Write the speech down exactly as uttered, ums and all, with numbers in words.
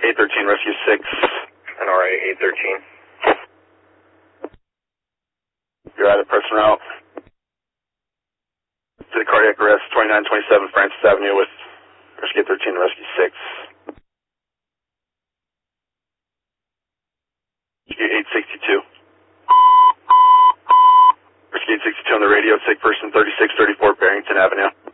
eight thirteen, Rescue six. N R A eight thirteen. You're at a person route. To the cardiac arrest, twenty-nine twenty-seven Francis Avenue with Rescue thirteen and Rescue six. Rescue eight sixty-two. Rescue eight sixty-two on the radio, sick person thirty-six thirty-four Barrington Avenue.